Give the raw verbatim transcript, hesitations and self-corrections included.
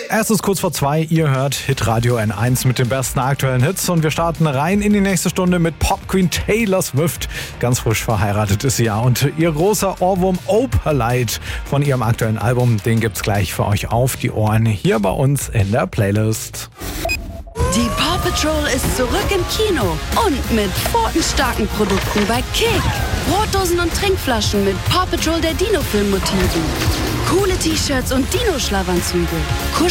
Es ist kurz vor zwei, ihr hört Hitradio N eins mit den besten aktuellen Hits und wir starten rein in die nächste Stunde mit Popqueen Taylor Swift. Ganz frisch verheiratet ist sie ja und ihr großer Ohrwurm Opalite von ihrem aktuellen Album, den gibt's gleich für euch auf die Ohren hier bei uns in der Playlist. Die Paw Patrol ist zurück im Kino und mit pfotenstarken Produkten bei Kick. Brotdosen und Trinkflaschen mit Paw Patrol der Dino-Film-Motiven. Coole T-Shirts und Dino-Schlafanzüge.